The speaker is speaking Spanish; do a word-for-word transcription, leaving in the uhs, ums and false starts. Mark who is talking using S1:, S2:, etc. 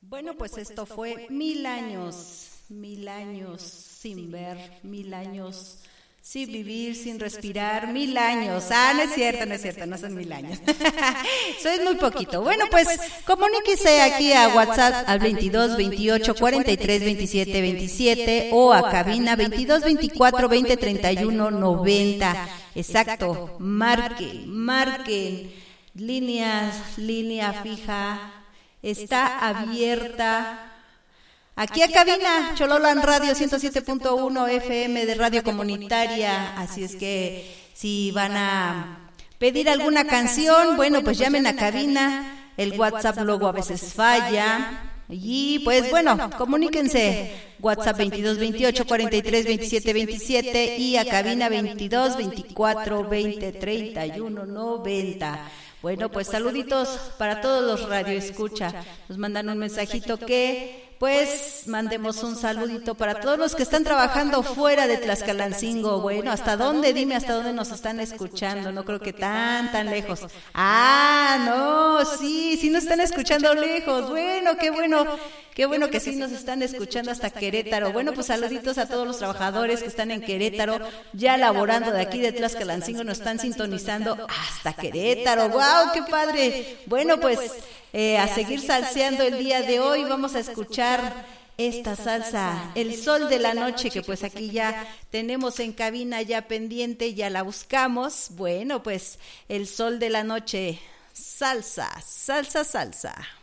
S1: Bueno, pues esto fue mil años, mil años sin ver, mil años sin vivir, sin respirar, mil años. Ah, no es cierto, no es cierto, no son mil años. Eso es muy poquito. Bueno, pues comuníquese aquí a WhatsApp al veintidós veintiocho cuarenta y tres veintisiete veintisiete o a cabina veintidós veinticuatro veinte treinta y uno noventa. Exacto, marquen, marquen. Líneas, línea fija, está abierta. Aquí a cabina, Chololan Radio ciento siete punto uno F M de Radio Comunitaria. Así es que si van a pedir alguna canción, bueno, pues llamen a cabina. El WhatsApp luego a veces falla. Y pues bueno, comuníquense. WhatsApp veintidós veintiocho cuarenta y tres veintisiete veintisiete y a cabina veintidós veinticuatro veinte treinta y uno noventa. Bueno, pues saluditos para todos los radioescucha. Nos mandan un mensajito que, pues, mandemos un saludito para todos los que están trabajando fuera de Tlaxcalancingo. Bueno, ¿hasta dónde? Dime hasta dónde nos están escuchando. No creo que tan, tan lejos. Ah, no, sí, sí nos están escuchando lejos. Bueno, qué bueno. Qué bueno que sí nos están escuchando hasta Querétaro. Bueno, pues saluditos a todos los trabajadores que están en Querétaro, ya laborando de aquí de Tlaxcalancingo, nos están sintonizando hasta Querétaro. ¡Wow, qué padre! Bueno, pues eh, a seguir salseando el día de hoy, vamos a escuchar esta salsa, El Sol de la Noche, que pues aquí ya tenemos en cabina ya pendiente, ya la buscamos. Bueno, pues El Sol de la Noche, salsa, salsa, salsa.